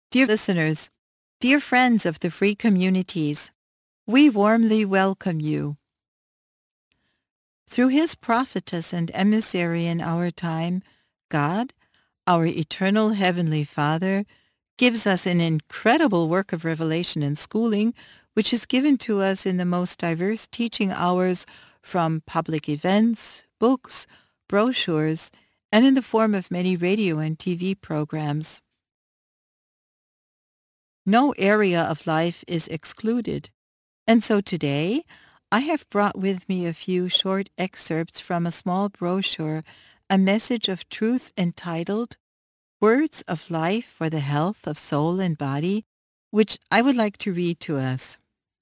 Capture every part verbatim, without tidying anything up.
Dear listeners, dear friends of the free communities, we warmly welcome you. Through his prophetess and emissary in our time, God, our eternal Heavenly Father, gives us an incredible work of revelation and schooling, which is given to us in the most diverse teaching hours from public events, books, brochures, and in the form of many radio and T V programs. No area of life is excluded. And so today, I have brought with me a few short excerpts from a small brochure, a message of truth entitled Words of Life for the Health of Soul and Body, which I would like to read to us.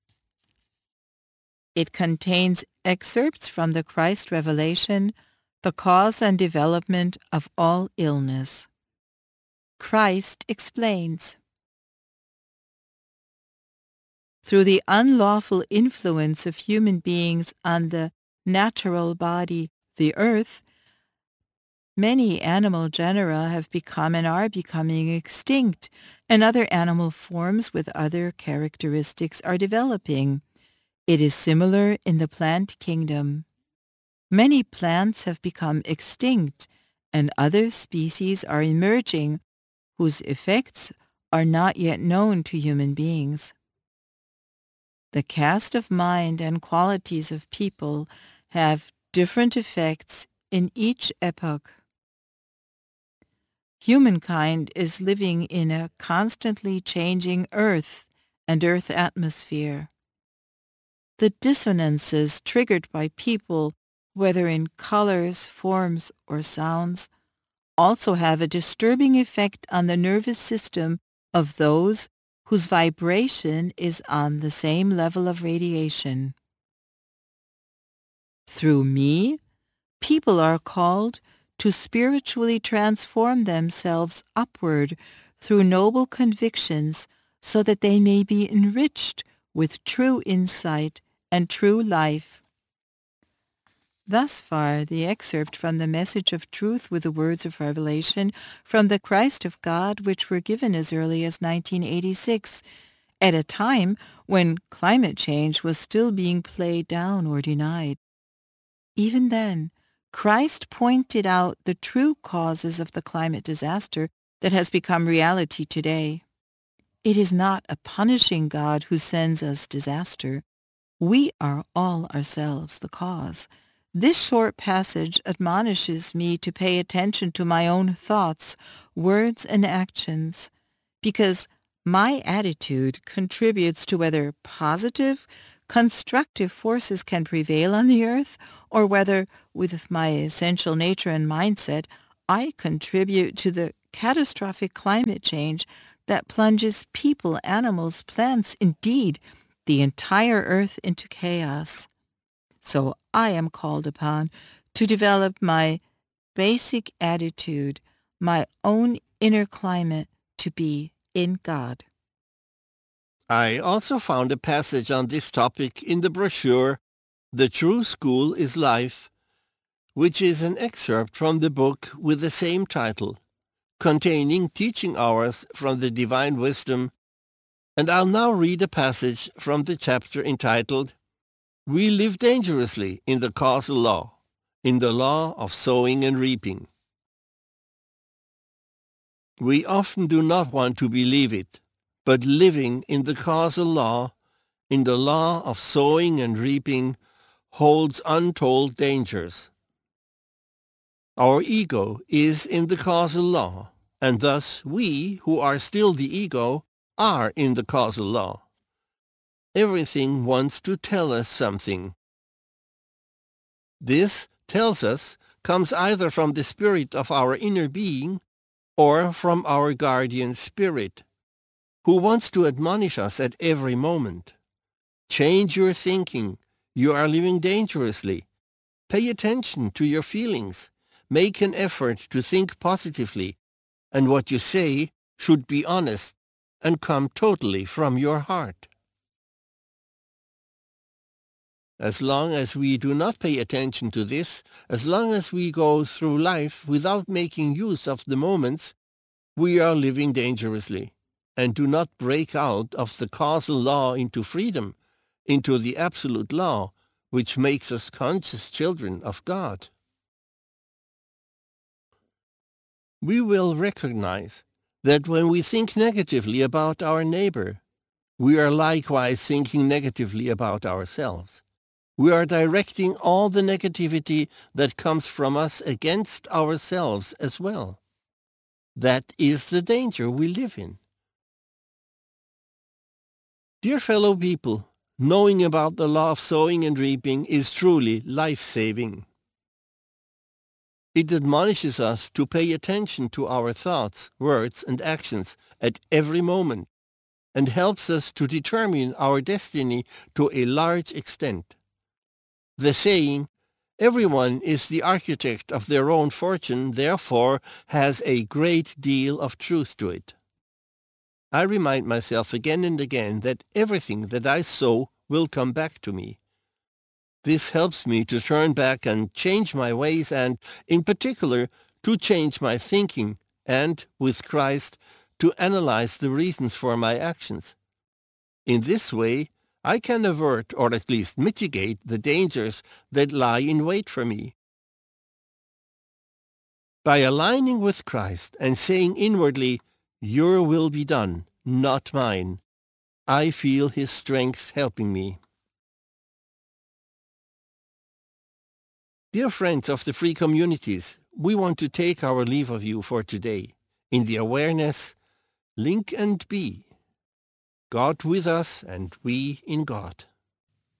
It contains excerpts from the Christ Revelation, The Cause and Development of All Illness. Christ explains. Through the unlawful influence of human beings on the natural body, the earth, many animal genera have become and are becoming extinct, and other animal forms with other characteristics are developing. It is similar in the plant kingdom. Many plants have become extinct, and other species are emerging whose effects are not yet known to human beings. The cast of mind and qualities of people have different effects in each epoch. Humankind is living in a constantly changing earth and earth atmosphere. The dissonances triggered by people, whether in colors, forms, or sounds, also have a disturbing effect on the nervous system of those whose vibration is on the same level of radiation. Through me, people are called to spiritually transform themselves upward through noble convictions so that they may be enriched with true insight and true life. Thus far, the excerpt from the Message of Truth with the Words of Revelation from the Christ of God, which were given as early as nineteen eighty-six, at a time when climate change was still being played down or denied. Even then, Christ pointed out the true causes of the climate disaster that has become reality today. It is not a punishing God who sends us disaster. We are all ourselves the cause. This short passage admonishes me to pay attention to my own thoughts, words, and actions, because my attitude contributes to whether positive, constructive forces can prevail on the earth, or whether, with my essential nature and mindset, I contribute to the catastrophic climate change that plunges people, animals, plants, indeed, the entire earth into chaos. So I am called upon to develop my basic attitude, my own inner climate to be in God. I also found a passage on this topic in the brochure, The True School is Life, which is an excerpt from the book with the same title, containing teaching hours from the Divine Wisdom, and I'll now read a passage from the chapter entitled, We Live Dangerously in the Causal Law, in the Law of Sowing and Reaping. We often do not want to believe it, but living in the causal law, in the law of sowing and reaping, holds untold dangers. Our ego is in the causal law, and thus we, who are still the ego, are in the causal law. Everything wants to tell us something. This tells us comes either from the spirit of our inner being or from our guardian spirit, who wants to admonish us at every moment. Change your thinking. You are living dangerously. Pay attention to your feelings. Make an effort to think positively, and what you say should be honest and come totally from your heart. As long as we do not pay attention to this, as long as we go through life without making use of the moments, we are living dangerously. and do not break out of the causal law into freedom, into the absolute law, which makes us conscious children of God. We will recognize that when we think negatively about our neighbor, we are likewise thinking negatively about ourselves. We are directing all the negativity that comes from us against ourselves as well. That is the danger we live in. Dear fellow people, knowing about the law of sowing and reaping is truly life-saving. It admonishes us to pay attention to our thoughts, words, and actions at every moment, and helps us to determine our destiny to a large extent. The saying, "Everyone is the architect of their own fortune," therefore has a great deal of truth to it. I remind myself again and again that everything that I sow will come back to me. This helps me to turn back and change my ways and, in particular, to change my thinking and, with Christ, to analyze the reasons for my actions. In this way, I can avert or at least mitigate the dangers that lie in wait for me. By aligning with Christ and saying inwardly, "Your will be done, not mine," I feel His strength helping me. Dear friends of the free communities, we want to take our leave of you for today in the awareness, link and be, God with us and we in God.